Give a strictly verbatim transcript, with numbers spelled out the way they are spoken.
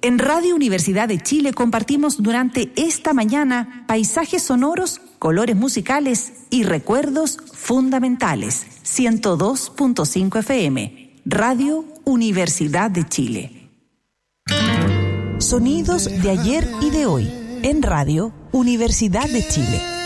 En Radio Universidad de Chile compartimos durante esta mañana paisajes sonoros, colores musicales y recuerdos fundamentales. ciento dos punto cinco F M, Radio Universidad de Chile. Sonidos de ayer y de hoy, en Radio Universidad de Chile.